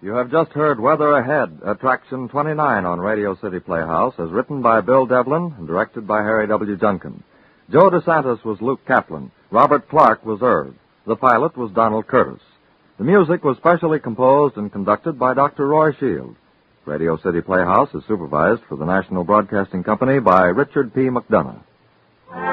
You have just heard Weather Ahead, Attraction 29 on Radio City Playhouse, as written by Bill Devlin and directed by Harry W. Junkin. Joe DeSantis was Luke Kaplan. Robert Clark was Irv. The pilot was Donald Curtis. The music was specially composed and conducted by Dr. Roy Shield. Radio City Playhouse is supervised for the National Broadcasting Company by Richard P. McDonough.